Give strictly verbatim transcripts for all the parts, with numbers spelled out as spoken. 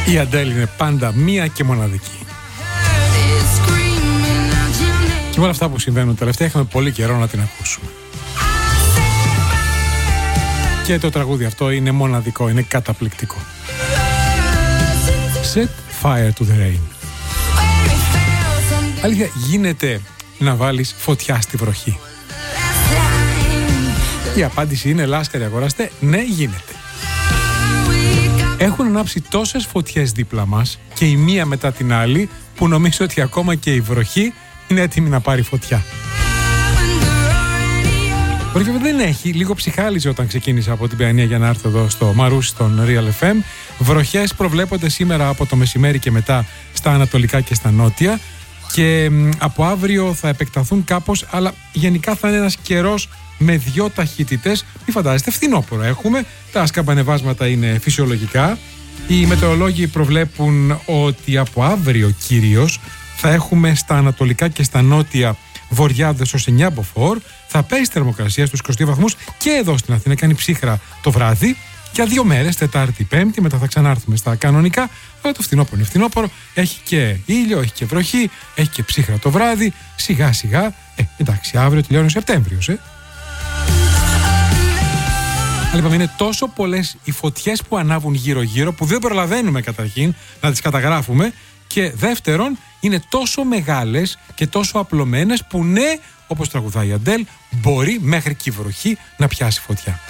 Η Αντέλ είναι πάντα μία και μοναδική. Και με όλα αυτά που συμβαίνουν τελευταία είχαμε πολύ καιρό να την ακούσουμε. Και το τραγούδι αυτό είναι μοναδικό, είναι καταπληκτικό. Set fire to the rain. Αλήθεια, γίνεται να βάλεις φωτιά στη βροχή? Η απάντηση είναι, λάσκαροι αγοραστέ, ναι, γίνεται. Έχουν ανάψει τόσες φωτιές δίπλα μας και η μία μετά την άλλη που νομίζω ότι ακόμα και η βροχή είναι έτοιμη να πάρει φωτιά. Βροχή δεν έχει, λίγο ψυχάλιζε όταν ξεκίνησα από την Παιανία για να έρθω εδώ στο Μαρούσι, στον Real εφ εμ. Βροχές προβλέπονται σήμερα από το μεσημέρι και μετά στα ανατολικά και στα νότια και από αύριο θα επεκταθούν κάπως, αλλά γενικά θα είναι ένας καιρός με δυο ταχύτητες. Μη φαντάζεστε, φθινόπωρο έχουμε, τα σκαμπανεβάσματα είναι φυσιολογικά. Οι μετεωρολόγοι προβλέπουν ότι από αύριο κυρίως θα έχουμε στα ανατολικά και στα νότια βοριάδες ως εννιά μποφόρ, θα πέσει θερμοκρασία στους είκοσι δύο βαθμούς και εδώ στην Αθήνα κάνει ψύχρα το βράδυ. Για δύο μέρες, Τετάρτη, Πέμπτη, μετά θα ξανάρθουμε στα κανονικά. Αλλά το φθινόπωρο είναι φθινόπωρο, έχει και ήλιο, έχει και βροχή, έχει και ψύχρα το βράδυ. Σιγά σιγά, ε, εντάξει, αύριο τελειώνει ο Σεπτέμβριος, ε. Αλλά είπαμε, είναι τόσο πολλές οι φωτιές που ανάβουν γύρω-γύρω που δεν προλαβαίνουμε καταρχήν να τις καταγράφουμε. Και δεύτερον, είναι τόσο μεγάλες και τόσο απλωμένες που ναι, όπως τραγουδάει η Αντέλ, μπορεί μέχρι και η βροχή να πιάσει φωτιά.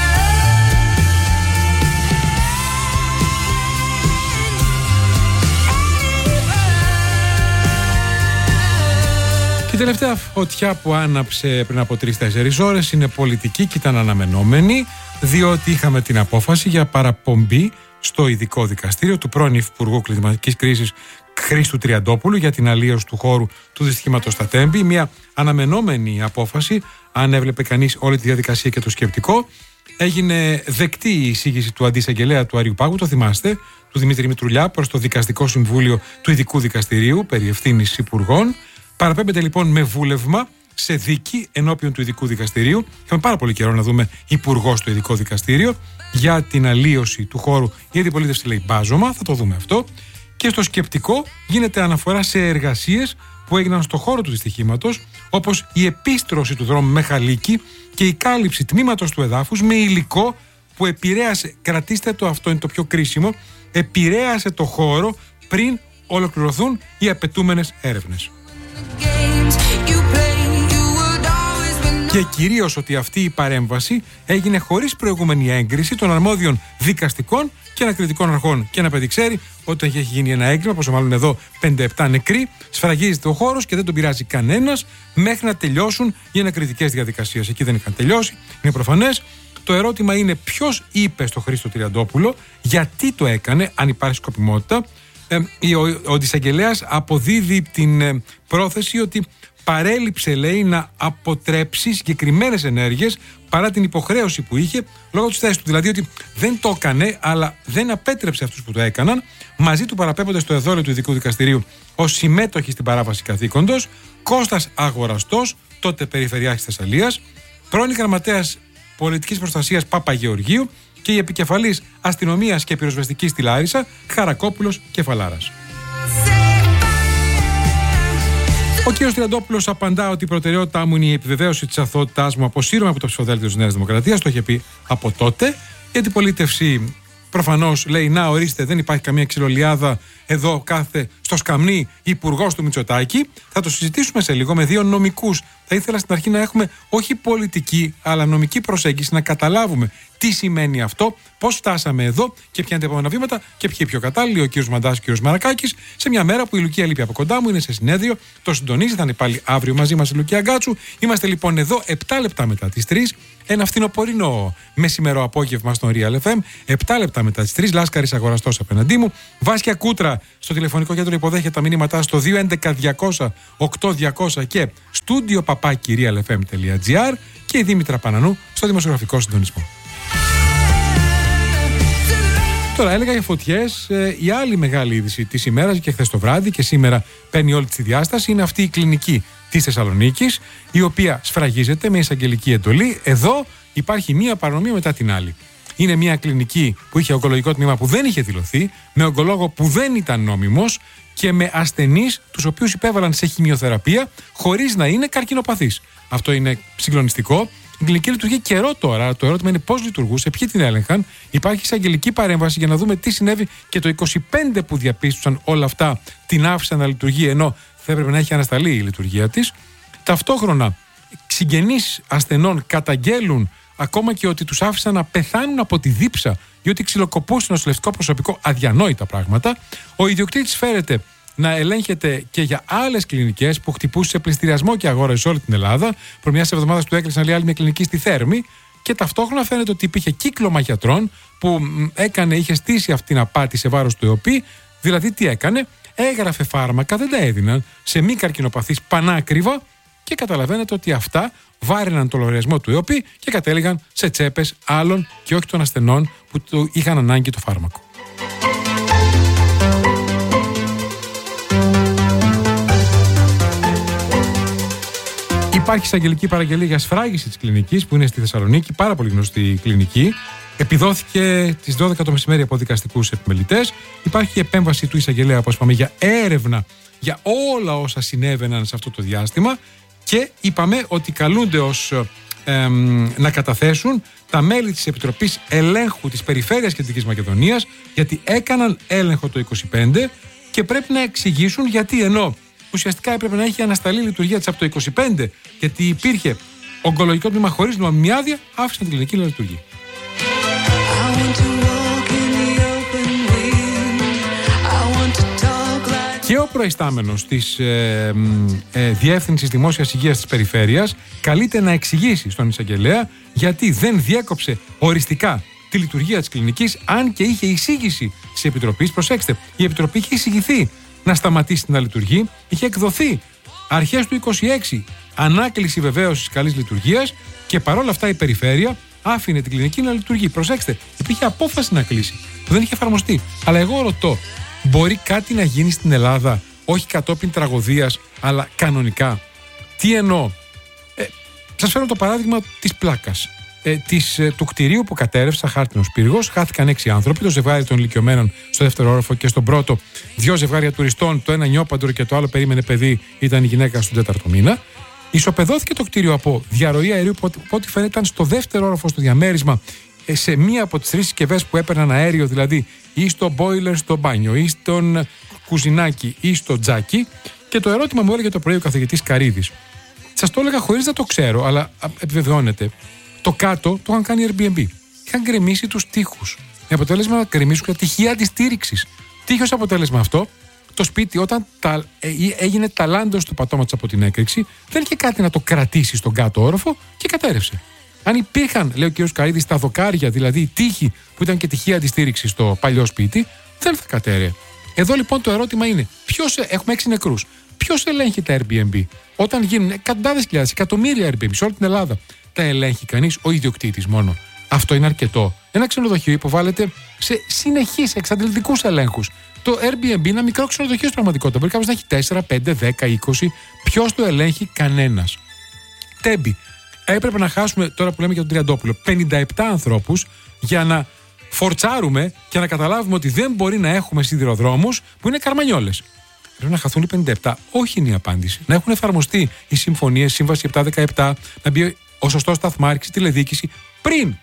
Και η τελευταία φωτιά που άναψε πριν από τρεις-τέσσερις ώρες είναι πολιτική και ήταν αναμενόμενη, διότι είχαμε την απόφαση για παραπομπή στο ειδικό δικαστήριο του πρώην Υπουργού Κλιματικής Κρίσης Χρήστου Τριαντόπουλου για την αλλίωση του χώρου του δυστυχήματος στα Τέμπη. Μια αναμενόμενη απόφαση, αν έβλεπε κανείς όλη τη διαδικασία και το σκεπτικό. Έγινε δεκτή η εισήγηση του αντισαγγελέα του Άριου Πάγου, το θυμάστε, του Δημήτρη Μητρουλιά, προς το Δικαστικό Συμβούλιο του Ειδικού Δικαστηρίου περί ευθύνης υπουργών. Παραπέμπεται λοιπόν με βούλευμα σε δίκη ενώπιον του Ειδικού Δικαστηρίου. Είχαμε πάρα πολύ καιρό να δούμε υπουργό στο Ειδικό Δικαστήριο για την αλλίωση του χώρου. Η αντιπολίτευση λέει μπάζωμα, θα το δούμε αυτό. Και στο σκεπτικό γίνεται αναφορά σε εργασίες που έγιναν στο χώρο του δυστυχήματος, όπως η επίστρωση του δρόμου με χαλίκι και η κάλυψη τμήματος του εδάφους με υλικό που επηρέασε, κρατήστε το, αυτό είναι το πιο κρίσιμο, επηρέασε το χώρο πριν ολοκληρωθούν οι απαιτούμενες έρευνες. Και κυρίως ότι αυτή η παρέμβαση έγινε χωρίς προηγούμενη έγκριση των αρμόδιων δικαστικών και ανακριτικών αρχών. Και να παιδί ξέρει ότι έχει γίνει ένα έγκλημα, πόσο μάλλον εδώ πενήντα επτά νεκροί, σφραγίζεται ο χώρος και δεν τον πειράζει κανένας μέχρι να τελειώσουν οι ανακριτικές διαδικασίες. Εκεί δεν είχαν τελειώσει, είναι προφανές. Το ερώτημα είναι ποιος είπε στο Χρήστο Τριαντόπουλο, γιατί το έκανε, αν υπάρχει σκοπιμότητα. Ε, ο ο αντισαγγελέας αποδίδει την ε, πρόθεση ότι παρέλειψε, λέει, να αποτρέψει συγκεκριμένες ενέργειες παρά την υποχρέωση που είχε λόγω της θέσης του. Δηλαδή ότι δεν το έκανε, αλλά δεν απέτρεψε αυτούς που το έκαναν. Μαζί του παραπέμπονται στο εδόλιο του Ειδικού Δικαστηρίου ως συμμέτοχοι στην παράβαση καθήκοντος Κώστας Αγοραστός, τότε Περιφερειάρχης Θεσσαλίας, πρώην Γραμματέας Πολιτικής Προστασίας Παπαγεωργίου και η επικεφαλής αστυνομίας και πυροσβεστικής στη Λάρισα Χαρακόπουλος Κεφαλάρας. Ο κ. Τριαντόπουλος απαντά ότι η προτεραιότητά μου είναι η επιβεβαίωση της αθωότητάς μου, αποσύρωμαι από το ψηφοδέλτιο της Νέας Δημοκρατίας. Το είχε πει από τότε. Η αντιπολίτευση προφανώς λέει: να, ορίστε, δεν υπάρχει καμία ξυλολιάδα εδώ, κάθε στο σκαμνί υπουργός του Μητσοτάκη. Θα το συζητήσουμε σε λίγο με δύο νομικούς. Θα ήθελα στην αρχή να έχουμε όχι πολιτική, αλλά νομική προσέγγιση, να καταλάβουμε τι σημαίνει αυτό, πώς φτάσαμε εδώ και ποια είναι τα επόμενα βήματα και ποιοι πιο κατάλληλοι, ο κ. Μαντάς και ο κ. Μαρακάκης, σε μια μέρα που η Λουκία λείπει από κοντά μου, είναι σε συνέδριο, το συντονίζει, θα είναι πάλι αύριο μαζί μας η Λουκία Γκάτσου. Είμαστε λοιπόν εδώ επτά λεπτά μετά τις τρεις, ένα φθινοπορεινό μεσημερό απόγευμα στον Real εφ εμ, επτά λεπτά μετά τις τρεις, Λάσκαρης Αγοραστός απέναντί μου, Βάσκια Κούτρα στο τηλεφωνικό κέντρο υποδέχεται τα μηνύματά στο δύο έντεκα διακόσια οκτώ διακόσια και στούντιο παπάκι real f m τελεία g r και η Δήμητρα Πανανού στο δημοσιογραφικό συντονισμό. Τώρα έλεγα για φωτιές, ε, η άλλη μεγάλη είδηση της ημέρας και χθες το βράδυ και σήμερα παίρνει όλη τη διάσταση είναι αυτή η κλινική της Θεσσαλονίκης, η οποία σφραγίζεται με εισαγγελική εντολή. Εδώ υπάρχει μία παρανομία μετά την άλλη. είναι μια κλινική που είχε ογκολογικό τμήμα που δεν είχε δηλωθεί, με ογκολόγο που δεν ήταν νόμιμος και με ασθενείς τους οποίους υπέβαλαν σε χημειοθεραπεία χωρίς να είναι καρκινοπαθείς. Αυτό είναι συγκλονιστικό. Η κλινική λειτουργεί καιρό τώρα. Το ερώτημα είναι πώς λειτουργούσε, ποιοι την έλεγχαν. Υπάρχει εισαγγελική παρέμβαση για να δούμε τι συνέβη και το είκοσι πέντε που διαπίστωσαν όλα αυτά την άφησαν να λειτουργεί ενώ θα έπρεπε να έχει ανασταλεί η λειτουργία της. Ταυτόχρονα, συγγενείς ασθενών καταγγέλουν ακόμα και ότι τους άφησαν να πεθάνουν από τη δίψα ή ότι ξυλοκοπούσε το νοσηλευτικό προσωπικό, αδιανόητα πράγματα. Ο ιδιοκτήτης φέρεται να ελέγχεται και για άλλες κλινικές που χτυπούσε σε πληστηριασμό και αγόρασε σε όλη την Ελλάδα. Προ μια εβδομάδα του έκλεισαν άλλη μια κλινική στη Θέρμη. Και ταυτόχρονα φαίνεται ότι υπήρχε κύκλωμα γιατρών που έκανε, είχε στήσει αυτή την απάτη σε βάρος του ΕΟΠΗ. Δηλαδή, τι έκανε, έγραφε φάρμακα, δεν τα έδιναν σε μη καρκινοπαθείς πανάκριβα και καταλαβαίνετε ότι αυτά βάραιναν το λογαριασμό του ΕΟΠΗ και κατέληγαν σε τσέπες άλλων και όχι των ασθενών που του είχαν ανάγκη το φάρμακο. Υπάρχει εισαγγελική παραγγελία για σφράγιση της κλινικής που είναι στη Θεσσαλονίκη, πάρα πολύ γνωστή κλινική. Επιδόθηκε τις δώδεκα το μεσημέρι από δικαστικούς επιμελητές. Υπάρχει επέμβαση του εισαγγελέα, όπως είπαμε, για έρευνα για όλα όσα συνέβαιναν σε αυτό το διάστημα. Και είπαμε ότι καλούνται ως ε, να καταθέσουν τα μέλη της Επιτροπής Ελέγχου της Περιφέρειας Κεντρικής Μακεδονίας, γιατί έκαναν έλεγχο το είκοσι πέντε και πρέπει να εξηγήσουν γιατί, ενώ ουσιαστικά έπρεπε να έχει ανασταλεί η λειτουργία της από το είκοσι πέντε, γιατί υπήρχε ογκολογικό τμήμα χωρίς νομιμη άδεια, άφησαν την κλινική να λειτουργεί. Και ο προϊστάμενος της ε, ε, Διεύθυνσης Δημόσιας Υγείας της Περιφέρειας καλείται να εξηγήσει στον εισαγγελέα γιατί δεν διέκοψε οριστικά τη λειτουργία της κλινικής, αν και είχε εισήγηση της Επιτροπής. Προσέξτε, η Επιτροπή είχε εισηγηθεί να σταματήσει να λειτουργεί, είχε εκδοθεί αρχές του είκοσι έξι ανάκληση βεβαίωσης καλής λειτουργίας και παρόλα αυτά η Περιφέρεια άφηνε την κλινική να λειτουργεί. Προσέξτε, υπήρχε απόφαση να κλείσει που δεν είχε εφαρμοστεί. Αλλά εγώ ρωτώ, μπορεί κάτι να γίνει στην Ελλάδα, όχι κατόπιν τραγωδίας, αλλά κανονικά? Τι εννοώ? Ε, σας φέρω το παράδειγμα της πλάκας. Ε, της, ε, του κτηρίου που κατέρευσε, χάρτινος πύργος, χάθηκαν έξι άνθρωποι, το ζευγάρι των ηλικιωμένων στο δεύτερο όροφο και στον πρώτο δύο ζευγάρια τουριστών, το ένα νιόπαντρο και το άλλο περίμενε παιδί, ήταν η γυναίκα στον τέταρτο μήνα. Ισοπεδώθηκε το κτίριο από διαρροή αερίου που ό,τι φαίνεται ήταν στο δεύτερο όροφο στο διαμέρισμα, ε, σε μία από τις τρεις συσκευές που έπαιρναν αέριο, δηλαδή ή στο boiler στο μπάνιο, ή στον κουζινάκι, ή στο τζάκι. Και το ερώτημα μου έλεγε το πρωί ο καθηγητής Καρίδης. Σας το έλεγα χωρίς να το ξέρω, αλλά επιβεβαιώνεται. Το κάτω το είχαν κάνει Airbnb. Είχαν γκρεμίσει τους τοίχους. Με αποτέλεσμα να γκρεμίσουν και τυχεία αντιστήριξης. Τι είχε ως αποτέλεσμα αυτό? Το σπίτι, όταν τα, ε, έγινε ταλάντος του πατώματος από την έκρηξη, δεν είχε κάτι να το κρατήσει στον κάτω όροφο και κατέρευσε. Αν υπήρχαν, λέει ο κ. Καρίδης, τα δοκάρια, δηλαδή η τύχη που ήταν και τυχεία αντιστήριξη στο παλιό σπίτι, δεν θα κατέρεε. Εδώ λοιπόν το ερώτημα είναι, ποιος, έχουμε έξι νεκρούς. Ποιος ελέγχει τα Airbnb? Όταν γίνουν εκατοντάδες χιλιάδες, εκατομμύρια Airbnb σε όλη την Ελλάδα, τα ελέγχει κανείς? Ο ιδιοκτήτης μόνο? Αυτό είναι αρκετό? Ένα ξενοδοχείο υποβάλλεται σε συνεχείς εξαντλητικούς ελέγχους. Το Airbnb είναι ένα μικρό ξενοδοχείο στην πραγματικότητα. Μπορεί κάποιος να έχει τέσσερα, πέντε, δέκα, είκοσι. Ποιος το ελέγχει? Κανένας. Τέμπη. Έπρεπε να χάσουμε, τώρα που λέμε για τον Τριαντόπουλο, πενήντα επτά ανθρώπους για να φορτσάρουμε και να καταλάβουμε ότι δεν μπορεί να έχουμε σιδηροδρόμους που είναι καρμανιόλες. Πρέπει να χαθούν οι πενήντα επτά. Όχι είναι η απάντηση. Να έχουν εφαρμοστεί οι συμφωνίες, σύμβαση επτά δεκαεπτά, να μπει ο σωστός σταθμάρχης, η τηλεδίκηση, πριν.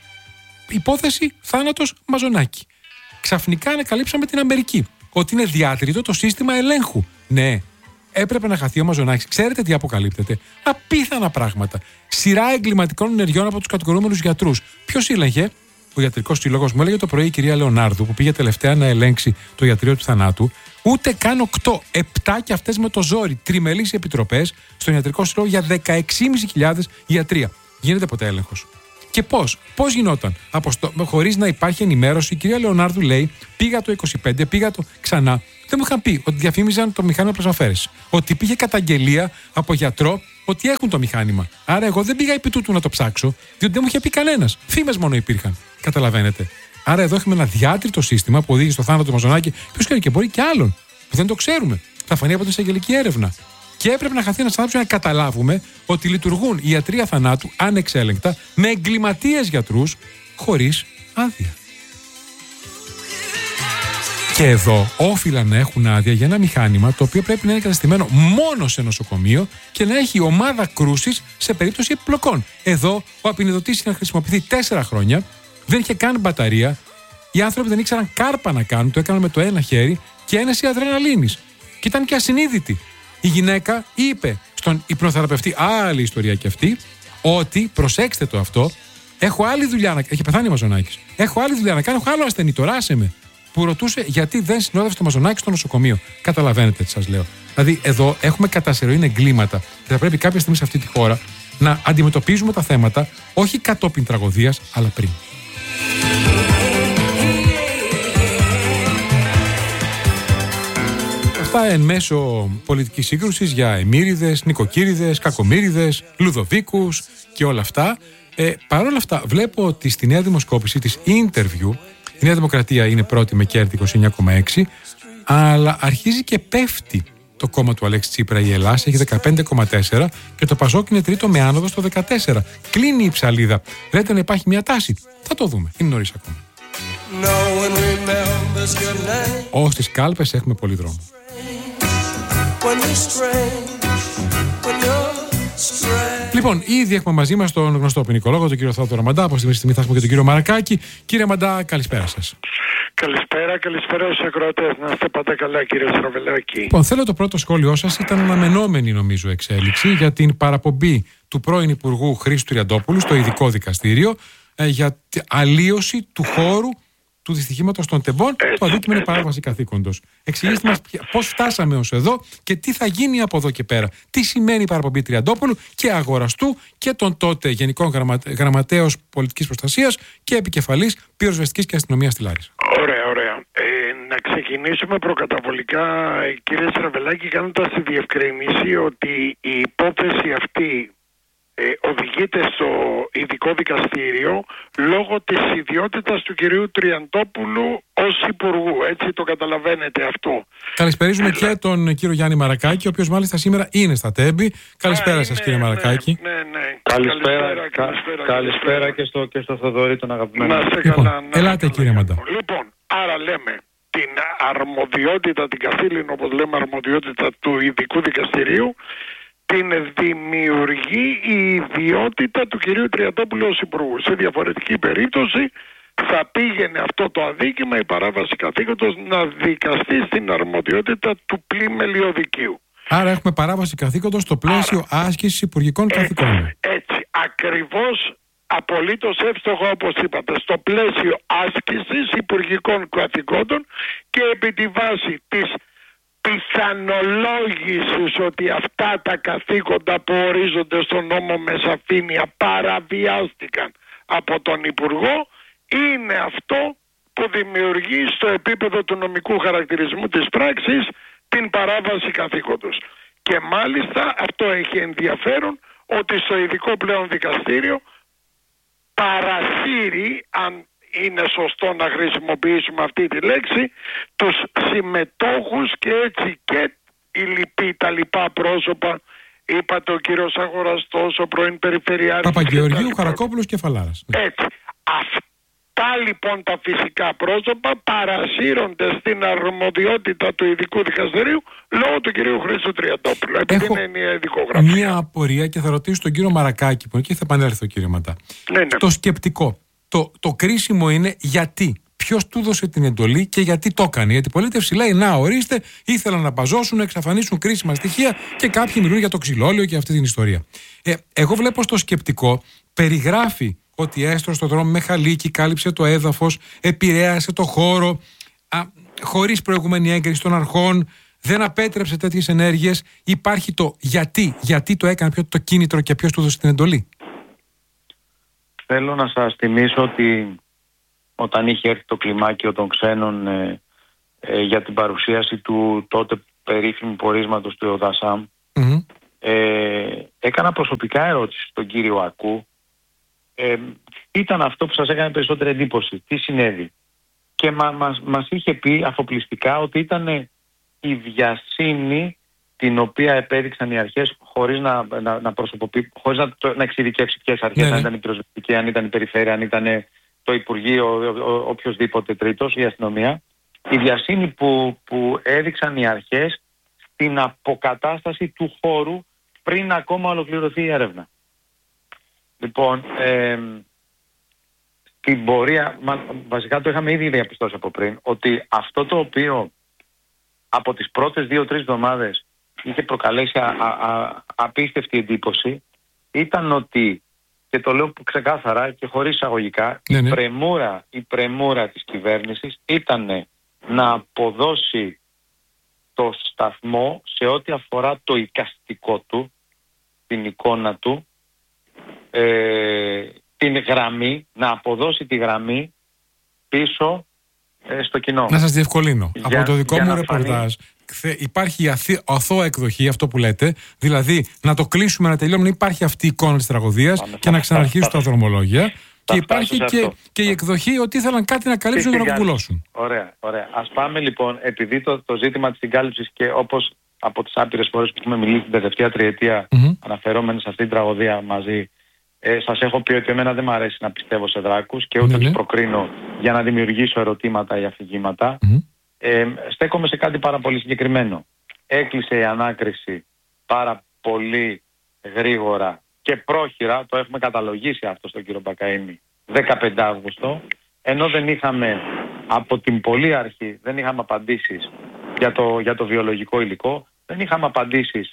Υπόθεση θάνατος Μαζονάκη. Ξαφνικά ανακαλύψαμε την Αμερική. Ότι είναι διάτριτο το σύστημα ελέγχου. Ναι, έπρεπε να χαθεί ο Μαζονάκης. Ξέρετε τι αποκαλύπτεται? Απίθανα πράγματα. Σειρά εγκληματικών ενεργειών από τους κατηγορούμενους γιατρούς. Ποιος έλεγε? Ο ιατρικός σύλλογος μου έλεγε το πρωί η κυρία Λεωνάρδου, που πήγε τελευταία να ελέγξει το ιατρείο του θανάτου. Ούτε καν οκτώ, επτά και αυτές με το ζόρι. Τριμελείς επιτροπές στον ιατρικό σύλλογο για δεκαέξι χιλιάδες πεντακόσια ιατρία. Γίνεται ποτέ έλεγχος? Και πώς, πώς γινόταν? Αποστο... Χωρίς να υπάρχει ενημέρωση, η κυρία Λεωνάρδου λέει: πήγα το είκοσι πέντε, πήγα το ξανά. Δεν μου είχαν πει ότι διαφήμιζαν το μηχάνημα πλασμαφέρεσης. Ότι υπήρχε καταγγελία από γιατρό ότι έχουν το μηχάνημα. Άρα, εγώ δεν πήγα επί τούτου να το ψάξω, διότι δεν μου είχε πει κανένας. Φήμες μόνο υπήρχαν. Καταλαβαίνετε. Άρα, εδώ έχουμε ένα διάτριτο σύστημα που οδήγησε στο θάνατο του Μαζονάκη. Ποιος ξέρει, και μπορεί και άλλον που δεν το ξέρουμε. Θα φανεί από την εισαγγελική έρευνα. Και έπρεπε να χαθεί ένας άνθρωπος για να καταλάβουμε ότι λειτουργούν οι ιατρεία θανάτου ανεξέλεγκτα με εγκληματίες γιατρούς χωρίς άδεια. Και εδώ όφυλαν να έχουν άδεια για ένα μηχάνημα το οποίο πρέπει να είναι εγκαταστημένο μόνο σε νοσοκομείο και να έχει ομάδα κρούσης σε περίπτωση επιπλοκών. Εδώ ο απεινιδωτής είναι να χρησιμοποιηθεί τέσσερα χρόνια, δεν είχε καν μπαταρία, οι άνθρωποι δεν ήξεραν κάρπα να κάνουν, το έκαναν με το ένα χέρι και ένεση αδρεναλίνης. Και ήταν και ασυνείδητη. Η γυναίκα είπε στον υπνοθεραπευτή, άλλη ιστορία κι αυτή, ότι προσέξτε το αυτό, έχω άλλη δουλειά να κάνω. Έχει πεθάνει ο Μαζονάκης. Έχω άλλη δουλειά να κάνω, έχω άλλο ασθενή, τώρα άσε με. Που ρωτούσε γιατί δεν συνόδευσε το Μαζονάκη στο νοσοκομείο. Καταλαβαίνετε τι σας λέω. Δηλαδή, εδώ έχουμε κατά σειρά εγκλήματα και θα πρέπει κάποια στιγμή σε αυτή τη χώρα να αντιμετωπίζουμε τα θέματα όχι κατόπιν τραγωδίας, αλλά πριν. Αυτά εν μέσω πολιτικής σύγκρουσης για εμμύριδες, νοικοκύριδες, κακομύριδες, Λουδοβίκους και όλα αυτά. Ε, Παρ' όλα αυτά, βλέπω ότι στη νέα δημοσκόπηση της Interview η Νέα Δημοκρατία είναι πρώτη με κέρδη είκοσι εννιά κόμμα έξι, αλλά αρχίζει και πέφτει το κόμμα του Αλέξη Τσίπρα, η Ελλάδα, έχει δεκαπέντε κόμμα τέσσερα και το Πασόκ είναι τρίτο με άνοδο στο δεκατέσσερα. Κλείνει η ψαλίδα. Λέτε να υπάρχει μια τάση. Θα το δούμε. Είναι νωρίς ακόμα. Ως τις κάλπες έχουμε πολύ δρόμο. Λοιπόν, ήδη έχουμε μαζί μας τον γνωστό ποινικολόγο, τον κύριο Θόδωρο Μαντά. Από στιγμή στη στιγμή θα έχουμε και τον κύριο Μαρακάκη. Κύριε Μαντά, καλησπέρα σας. Καλησπέρα, καλησπέρα στους ακροατές. Να είστε πάντα καλά, κύριε Στραβελάκη. Λοιπόν, θέλω το πρώτο σχόλιο σας. Ήταν αναμενόμενη, νομίζω, εξέλιξη για την παραπομπή του πρώην Υπουργού Χρήστου Τριαντόπουλου στο ειδικό δικαστήριο ε, για αλλίωση του χώρου του δυστυχήματος των Τεμπών. Το αδίκημα είναι παράβαση καθήκοντος. Εξηγήστε μας πώς φτάσαμε ως εδώ και τι θα γίνει από εδώ και πέρα. Τι σημαίνει η παραπομπή Τριαντόπουλου και αγοραστού και των τότε Γενικών Γραμματέως Πολιτικής Προστασίας και επικεφαλής πυροσβεστικής και αστυνομίας στη Λάρισα. Ωραία, ωραία. Ε, να ξεκινήσουμε προκαταβολικά, κύριε Στραβελάκη, κάνοντας τη διευκρίνηση ότι η υπόθεση αυτή Ε, οδηγείται στο ειδικό δικαστήριο λόγω της ιδιότητας του κυρίου Τριαντόπουλου ως υπουργού. Έτσι το καταλαβαίνετε αυτό. Καλησπέριζουμε και τον κύριο Γιάννη Μαρακάκη, ο οποίος μάλιστα σήμερα είναι στα Τέμπη. Καλησπέρα σας, κύριε Μαρακάκη. Ναι, ναι, ναι. Καλησπέρα, καλησπέρα, καλησπέρα, καλησπέρα και, στο, και στο Θοδωρή τον αγαπημένο. Να είστε Λοιπόν, καλά. Να ελάτε καλά. κύριε Μαντά. Λοιπόν, άρα λέμε την αρμοδιότητα, την καθήλυνη όπως λέμε αρμοδιότητα του ειδικού δικαστηρίου, την δημιουργεί η ιδιότητα του κυρίου Τριαντόπουλου ως υπουργού. Σε διαφορετική περίπτωση θα πήγαινε αυτό το αδίκημα, η παράβαση καθήκοντος, να δικαστεί στην αρμοδιότητα του πλημελιωδικίου. Άρα έχουμε παράβαση καθήκοντος στο πλαίσιο Άρα, άσκησης υπουργικών καθηκόντων. Έτσι, ακριβώς, απολύτως εύστοχο όπως είπατε, στο πλαίσιο άσκησης υπουργικών καθηκόντων και επί τη βάση της πιθανολόγησης ότι αυτά τα καθήκοντα που ορίζονται στον νόμο με σαφήνεια παραβιάστηκαν από τον Υπουργό, είναι αυτό που δημιουργεί στο επίπεδο του νομικού χαρακτηρισμού της πράξης την παράβαση καθήκοντος. Και μάλιστα αυτό έχει ενδιαφέρον ότι στο ειδικό πλέον δικαστήριο παρασύρει, αν είναι σωστό να χρησιμοποιήσουμε αυτή τη λέξη, τους συμμετόχους και έτσι και οι λοιποί, τα λοιπά πρόσωπα, είπατε ο κύριος Αγοραστός, ο πρώην Περιφερειάρχης Παπαγεωργίου, Χαρακόπουλος και Φαλάρας. Έτσι. Αυτά λοιπόν τα φυσικά πρόσωπα παρασύρονται στην αρμοδιότητα του ειδικού δικαστηρίου λόγω του κυρίου Χρήστου Τριαντόπουλου. Επειδή Έχω είναι μια ειδικογραφία. Μία απορία και θα ρωτήσω τον κύριο Μαρακάκη, που εκεί θα επανέλθω, κύριε Μαντά. Ναι, ναι. Το σκεπτικό. Το, το κρίσιμο είναι γιατί. Ποιος του έδωσε την εντολή και γιατί το έκανε. Η αντιπολίτευση λέει: να, ορίστε, ήθελαν να μπαζώσουν, να εξαφανίσουν κρίσιμα στοιχεία και κάποιοι μιλούν για το ξυλόλαιο και αυτή την ιστορία. Ε, εγώ βλέπω στο σκεπτικό, περιγράφει ότι έστρωσε στον δρόμο με χαλίκι, κάλυψε το έδαφος, επηρέασε το χώρο, α, χωρίς προηγούμενη έγκριση των αρχών, δεν απέτρεψε τέτοιες ενέργειες. Υπάρχει το γιατί, γιατί το έκανε, ποιο το κίνητρο και ποιος του έδωσε την εντολή. Θέλω να σας θυμίσω ότι όταν είχε έρθει το κλιμάκιο των ξένων ε, ε, για την παρουσίαση του τότε περίφημου πορίσματος του ΕΟΔΑΣΑΜ, mm-hmm. ε, έκανα προσωπικά ερώτηση στον κύριο Ακού. Ε, ήταν αυτό που σας έκανε περισσότερη εντύπωση. Τι συνέβη? Και μα, μας, μας είχε πει αφοπλιστικά ότι ήταν η βιασύνη την οποία επέδειξαν οι αρχές χωρίς να, να, να προσωποποιεί, χωρίς να, να εξειδικεύσει ποιες αρχές, ναι, αν ήταν η πυροσβεστική, αν ήταν η περιφέρεια, αν ήταν το Υπουργείο, οποιοσδήποτε τρίτος, η αστυνομία, η βιασύνη που, που έδειξαν οι αρχές στην αποκατάσταση του χώρου πριν ακόμα ολοκληρωθεί η έρευνα. Λοιπόν, ε, στην πορεία, μα, βασικά το είχαμε ήδη διαπιστώσει από πριν, ότι αυτό το οποίο από τις πρώτες δύο-τρεις εβδομάδες είχε προκαλέσει α, α, α, απίστευτη εντύπωση ήταν ότι, και το λέω ξεκάθαρα και χωρίς εισαγωγικά, ναι, ναι. Η, πρεμούρα, η πρεμούρα της κυβέρνησης ήταν να αποδώσει το σταθμό σε ό,τι αφορά το εικαστικό του, την εικόνα του, ε, την γραμμή, να αποδώσει τη γραμμή πίσω ε, στο κοινό. Να σας διευκολύνω. Για, από το δικό μου ρεπορτάζ φανεί... υπάρχει η αθώα εκδοχή, αυτό που λέτε, δηλαδή να το κλείσουμε, να τελειώνουμε, να υπάρχει αυτή η εικόνα της τραγωδίας Πάμε, και θα, να ξαναρχίσουν τα δρομολόγια. Και υπάρχει και, και η εκδοχή ότι ήθελαν κάτι να καλύψουν και να κουκουλώσουν. Ωραία, ωραία. Ας πάμε λοιπόν, επειδή το, το ζήτημα της συγκάλυψης και όπως από τις άπειρες φορές που έχουμε μιλήσει την τελευταία τριετία mm-hmm. αναφερόμενοι σε αυτή την τραγωδία μαζί, ε, σας έχω πει ότι εμένα δεν μου αρέσει να πιστεύω σε δράκους και ούτε mm-hmm. τους προκρίνω για να δημιουργήσω ερωτήματα ή αφηγήματα. Mm-hmm. Ε, στέκομαι σε κάτι πάρα πολύ συγκεκριμένο. Έκλεισε η ανάκριση πάρα πολύ γρήγορα και πρόχειρα, το έχουμε καταλογίσει αυτό στον κύριο Μπακαΐνη, δεκαπέντε Αύγουστο, ενώ δεν είχαμε από την πολύ αρχή, δεν είχαμε απαντήσεις για το, για το βιολογικό υλικό, δεν είχαμε απαντήσεις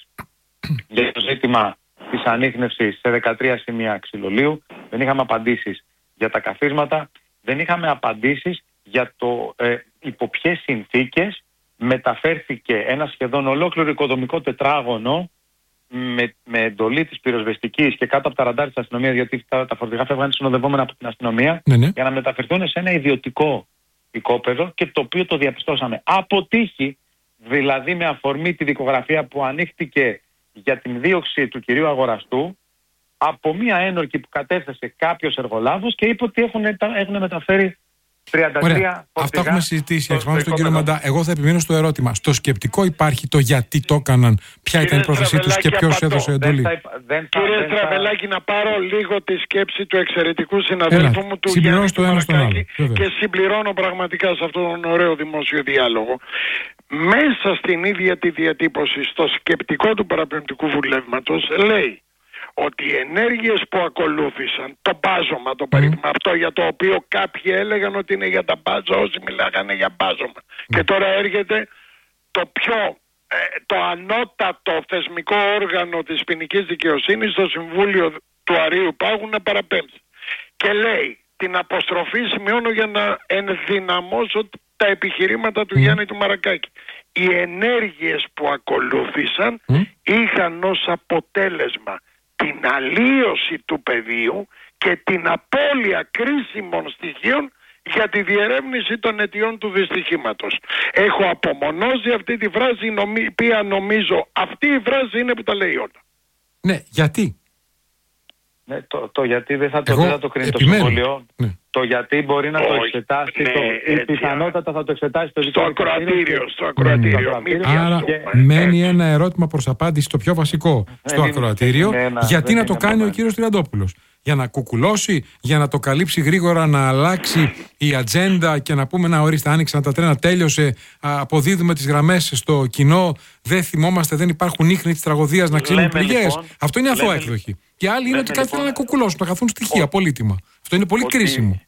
για το ζήτημα της ανίχνευσης σε δεκατρία σημεία ξυλολίου, δεν είχαμε απαντήσεις για τα καθίσματα, δεν είχαμε απαντήσεις για το ε, υπό ποιες συνθήκες μεταφέρθηκε ένα σχεδόν ολόκληρο οικοδομικό τετράγωνο με, με εντολή της πυροσβεστικής και κάτω από τα ραντάρ της αστυνομίας, γιατί τα, τα φορτηγά φεύγαν συνοδευόμενα από την αστυνομία, ναι, ναι. για να μεταφερθούν σε ένα ιδιωτικό οικόπεδο, και το οποίο το διαπιστώσαμε από τύχη, δηλαδή με αφορμή τη δικογραφία που ανοίχτηκε για την δίωξη του κυρίου Αγοραστού από μία ένορκη που κατέφθασε κάποιος εργολάβος και είπε ότι έχουν, έχουν μεταφέρει τριάντα τρία φορτηγά. Αυτά έχουμε συζητήσει. Εξ στον κύριο Μαντά, εγώ θα επιμείνω στο ερώτημα. Στο σκεπτικό υπάρχει το γιατί το έκαναν, ποια ήταν η πρόθεσή τους και ποιος έδωσε εντολή. Κύριε Στραβελάκη, να πάρω λίγο τη σκέψη του εξαιρετικού συναδέλφου μου, του Γιάννη του Μαρακάκη, και συμπληρώνω πραγματικά σε αυτόν τον ωραίο δημόσιο διάλογο. Μέσα στην ίδια τη διατύπωση, στο σκεπτικό του παραπεμπτικού βουλεύματος, λέει ότι οι ενέργειες που ακολούθησαν, το μπάζωμα, το παράδειγμα, mm. αυτό για το οποίο κάποιοι έλεγαν ότι είναι για τα μπάζα, όσοι μιλάγανε για μπάζωμα. Mm. Και τώρα έρχεται το πιο, ε, το ανώτατο θεσμικό όργανο της ποινικής δικαιοσύνης, το Συμβούλιο του Αρείου Πάγου, να παραπέμψει. Και λέει, την αποστροφή σημειώνω για να ενδυναμώσω τα επιχειρήματα του mm. Γιάννη του Μαρακάκη. Οι ενέργειες που ακολούθησαν mm. είχαν ως αποτέλεσμα την αλλίωση του πεδίου και την απώλεια κρίσιμων στοιχείων για τη διερεύνηση των αιτιών του δυστυχήματος. Έχω απομονώσει αυτή τη φράση, η οποία νομίζω αυτή η φράση είναι που τα λέει όλα. Ναι, γιατί? Ναι, το, το γιατί δεν θα το, δεν θα το κρίνει επιμένω. Το Συμβούλιο. Ναι. Το γιατί μπορεί να oh, το εξετάσει, ναι, το, ή πιθανότατα θα το εξετάσει το στο ακροατήριο. Στο ακροατήριο. Mm. Άρα και... μένει ένα ερώτημα προς απάντηση, το πιο βασικό, στο ναι, ακροατήριο. Ένα, γιατί να το κάνει ο κύριος Τριαντόπουλος? Για να κουκουλώσει, για να το καλύψει γρήγορα, να αλλάξει η ατζέντα και να πούμε να ορίστε, άνοιξαν τα τρένα, τέλειωσε, αποδίδουμε τις γραμμές στο κοινό, δεν θυμόμαστε, δεν υπάρχουν ίχνη της τραγωδίας να ξύνουν πληγές. Λοιπόν, αυτό είναι αθώα έκδοχη. Και άλλοι είναι ότι κάτι θέλουν λοιπόν, να κουκουλώσουν, να χαθούν στοιχεία, ο... πολύτιμα. Αυτό είναι πολύ ότι... κρίσιμο.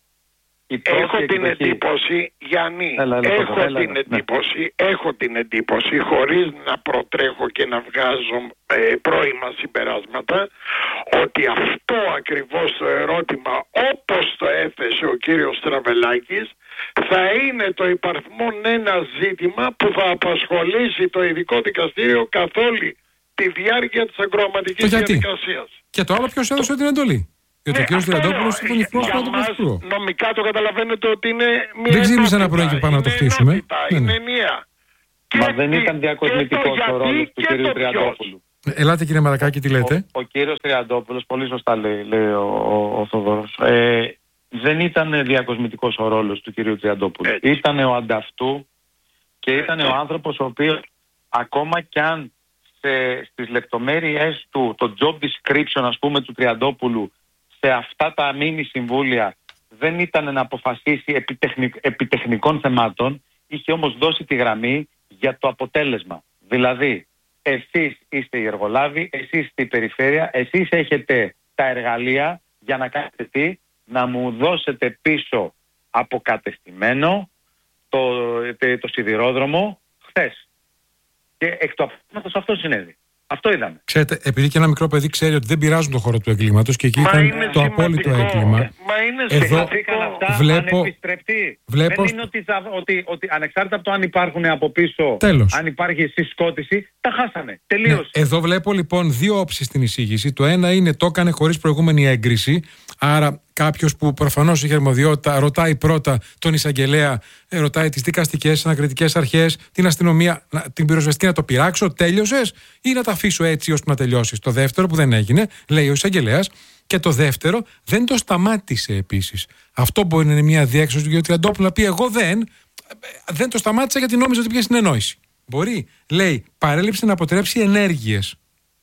Έχω την εντύπωση, Γιάννη, έλα, έλα, έχω έλα, την έλα, εντύπωση, ναι. έχω την εντύπωση, χωρίς να προτρέχω και να βγάζω ε, πρώιμα συμπεράσματα, ότι αυτό ακριβώς το ερώτημα, όπως το έθεσε ο κύριος Στραβελάκης, θα είναι το υπαριθμόν ένα ζήτημα που θα απασχολήσει το ειδικό δικαστήριο καθ' όλη τη διάρκεια της ακροαματικής διαδικασίας. Και το άλλο, ποιος έδωσε το... την εντολή? Και το κύριο Τριαντόπουλος ήταν υφρός του Πρωθυπουργού. Νομικά το καταλαβαίνετε ότι είναι μια. Δεν ξύπνησε ένα πρωί και πάνω να το χτίσουμε. Είναι ενιαία. Μα δεν ήταν διακοσμητικός ο ρόλος του κύριου Τριαντόπουλου. Ελάτε κύριε Μαρακάκη, τι λέτε? Ο, ο κύριος Τριαντόπουλος, πολύ σωστά λέει, λέει ο, ο, ο Θοδωρός, ε, δεν ήταν διακοσμητικός ο ρόλος του κύριου Τριαντόπουλου. Ήταν ο ανταυτού και ήταν ο άνθρωπος ο οποίος, ακόμα κι αν σε, στις λεπτομέρειες του, το job description ας πούμε του Τριαντόπουλου, σε αυτά τα μίνι συμβούλια δεν ήταν να αποφασίσει επιτεχνικ, επιτεχνικών θεμάτων, είχε όμως δώσει τη γραμμή για το αποτέλεσμα. Δηλαδή, εσείς είστε οι εργολάβοι, εσείς είστε η περιφέρεια, εσείς έχετε τα εργαλεία για να κάνετε τι, να μου δώσετε πίσω αποκατεστημένο το, το, το σιδηρόδρομο χθες. Και εκ του αποτέλεσματος αυτό συνέβη. Αυτό είδαμε. Ξέρετε, επειδή και ένα μικρό παιδί ξέρει ότι δεν πειράζουν το χώρο του εγκλήματος και εκεί Μα ήταν είναι το απόλυτο έγκλημα. Μα είναι Εδώ αυτά βλέπω, ανεπιστρεπτή. βλέπω... Δεν είναι ότι, θα, ότι, ότι ανεξάρτητα από το αν υπάρχουν από πίσω, Τέλος. αν υπάρχει συσκότηση, τα χάσανε. Τελείωσε. Ναι, εδώ βλέπω λοιπόν δύο όψεις στην εισήγηση. Το ένα είναι το έκανε χωρίς προηγούμενη έγκριση. Άρα κάποιος που προφανώς έχει αρμοδιότητα ρωτάει πρώτα τον εισαγγελέα, ε, ρωτάει τις δικαστικές, ανακριτικές αρχές, την αστυνομία, την πυροσβεστική να το πειράξω, τέλειωσες ή να τα αφήσω έτσι ώστε να τελειώσεις. Το δεύτερο που δεν έγινε, λέει ο εισαγγελέας. Και το δεύτερο, δεν το σταμάτησε επίσης. Αυτό μπορεί να είναι μια διέξοδος του κ. Τριαντόπουλου να πει: εγώ δεν, δεν το σταμάτησα γιατί νόμιζα ότι πήγε συνεννόηση. Μπορεί, λέει, παρέλειψε να αποτρέψει ενέργειες.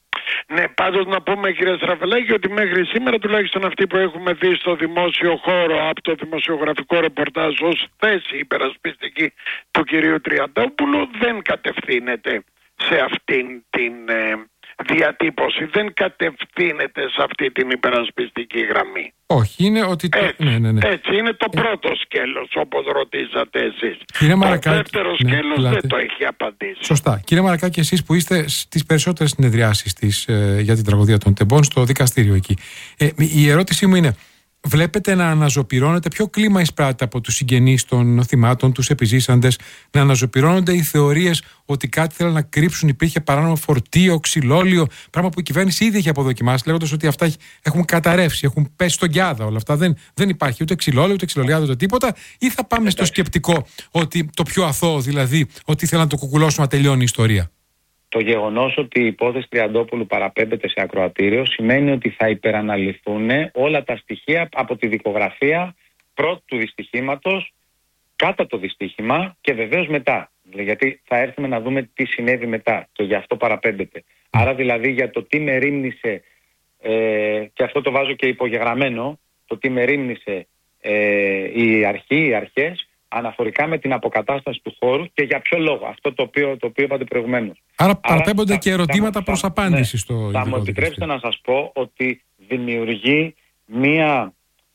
Ναι, πάντως να πούμε, κύριε Στραφελάκη, ότι μέχρι σήμερα τουλάχιστον αυτοί που έχουμε δει στο δημόσιο χώρο από το δημοσιογραφικό ρεπορτάζ ως θέση υπερασπιστική του κυρίου Τριαντόπουλου δεν κατευθύνεται σε αυτήν την ε, διατύπωση, δεν κατευθύνεται σε αυτή την υπερασπιστική γραμμή. Όχι, είναι ότι... Το... Έτσι, ναι, ναι, ναι. έτσι είναι το πρώτο σκέλος, όπως ρωτήσατε εσείς. Κύριε το Μαρακάκη, δεύτερο ναι, σκέλος ελάτε. δεν το έχει απαντήσει. Σωστά. Κύριε Μαρακάκη, εσείς που είστε στις περισσότερες συνεδριάσεις της, ε, για την τραγωδία των Τεμπών στο δικαστήριο εκεί, ε, η ερώτησή μου είναι: βλέπετε να αναζωπυρώνεται, ποιο κλίμα εισπράττει από τους συγγενείς των θυμάτων, τους επιζήσαντες, να αναζωπυρώνονται οι θεωρίες ότι κάτι θέλουν να κρύψουν, υπήρχε παράνομο φορτίο, ξυλόλιο, πράγμα που η κυβέρνηση ήδη έχει αποδοκιμάσει, λέγοντας ότι αυτά έχουν καταρρεύσει, έχουν πέσει στον Κιάδα όλα αυτά. Δεν, δεν υπάρχει ούτε ξυλόλιο, ούτε ξυλολιάδο, ούτε τίποτα. Ή θα πάμε στο σκεπτικό ότι το πιο αθώο, δηλαδή, ότι θέλουν να το κουκουλώσουν να τελειώνει η ιστορία. Το γεγονός ότι η υπόθεση Τριαντόπουλου παραπέμπεται σε ακροατήριο σημαίνει ότι θα υπεραναλυθούν όλα τα στοιχεία από τη δικογραφία πρώτου του δυστυχήματος, κατά το δυστύχημα και βεβαίως μετά. Γιατί θα έρθουμε να δούμε τι συνέβη μετά και γι' αυτό παραπέμπεται. Άρα δηλαδή για το τι με ρήμνησε, ε, και αυτό το βάζω και υπογεγραμμένο, το τι με ρήμνησε ε, η αρχή, οι αρχές, αναφορικά με την αποκατάσταση του χώρου και για ποιο λόγο. Αυτό το οποίο, το οποίο είπατε προηγουμένως. Άρα παραπέμπονται και ερωτήματα προς απάντηση ναι, στο... Θα μου επιτρέψετε να σας πω ότι δημιουργεί μία,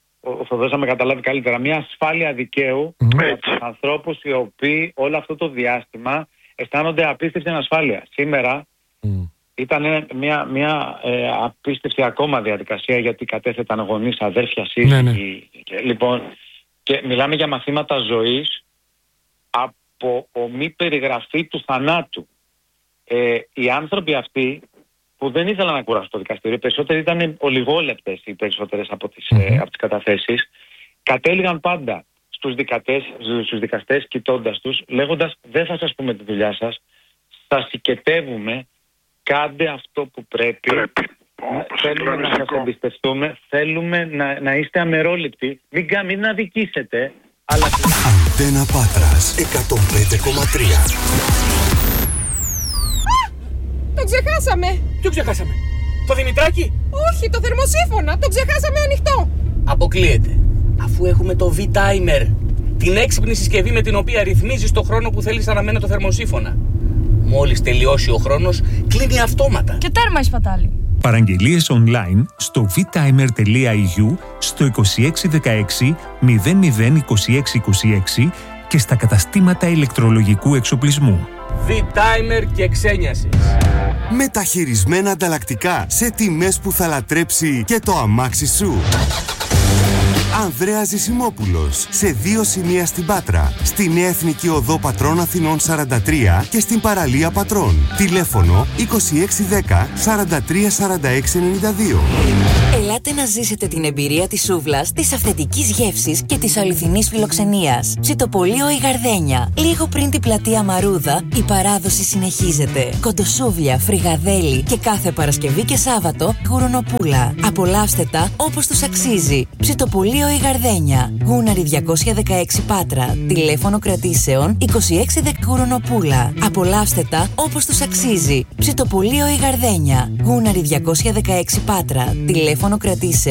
ο Θοδωρής θα με καταλάβει καλύτερα, μία ασφάλεια δικαίου mm. για τους ανθρώπους οι οποίοι όλο αυτό το διάστημα αισθάνονται απίστευτη ανασφάλεια. Σήμερα mm. ήταν μια, μια ε, απίστευτη ακόμα διαδικασία, γιατί κατέθεταν γονείς, αδέρφια, σύζυγοι. Ναι, ναι. Λοιπόν, και μιλάμε για μαθήματα ζωής από ομή περιγραφή του θανάτου. Ε, οι άνθρωποι αυτοί που δεν ήθελαν να κουράσουν το δικαστήριο, οι περισσότεροι ήταν ολιγόλεπτες οι περισσότερες από τις, mm-hmm. ε, από τις καταθέσεις, κατέληγαν πάντα στους, δικατές, στους δικαστές κοιτώντας τους, λέγοντας: δεν θα σας πούμε τη δουλειά σας, σας οικετεύουμε, κάντε αυτό που πρέπει, πρέπει. Θέλουμε να σας εμπιστευτούμε, θέλουμε να, να είστε αμερόληπτοι, μην, μην αδικήσετε, αλλά... Αντένα Πάτρας εκατόν πέντε κόμμα τρία. Το ξεχάσαμε! Ποιο ξεχάσαμε? Το Δημητράκη? Όχι, το θερμοσύφωνα, το ξεχάσαμε ανοιχτό. Αποκλείεται. Αφού έχουμε το V-Timer, την έξυπνη συσκευή με την οποία ρυθμίζεις το χρόνο που θέλεις να αναμένει το θερμοσύφωνα. Μόλις τελειώσει ο χρόνος, κλείνει αυτόματα. Και τέρμα η σπατάλη. Παραγγελίες online στο vtimer τελεία ι γιου, στο είκοσι έξι δεκαέξι μηδέν μηδέν είκοσι έξι είκοσι έξι και στα καταστήματα ηλεκτρολογικού εξοπλισμού. V-Timer και ξένιασης. Μεταχειρισμένα ανταλλακτικά σε τιμές που θα λατρέψει και το αμάξι σου. Ανδρέας Ζησιμόπουλος, σε δύο σημεία στην Πάτρα, στη Νέα Εθνική Οδό Πατρών Αθηνών σαράντα τρία και στην παραλία Πατρών. Τηλέφωνο είκοσι έξι δέκα σαράντα τρία σαράντα έξι ενενήντα δύο. Ελάτε να ζήσετε την εμπειρία της σούβλας, της αυθεντικής γεύσης και της αληθινής φιλοξενίας. Ψητοπολείο η Γαρδένια. Λίγο πριν την πλατεία Μαρούδα, η παράδοση συνεχίζεται. Κοντοσούβλια, φρυγαδέλι και κάθε Παρασκευή και Σάββατο γουρονοπούλα. Απολαύστε τα όπως τους αξίζει. Ψητοπολείο η Γαρδένια. Γούναρη διακόσια δεκαέξι Πάτρα. Τηλέφωνο κρατήσεων είκοσι έξι δέκα γουρονοπούλα. Απολαύστε τα όπως τους αξίζει. Ψητοπολείο η Γαρδένια. Γούναρη διακόσια δεκαέξι Πάτρα. Τηλέφωνο κρατήσεων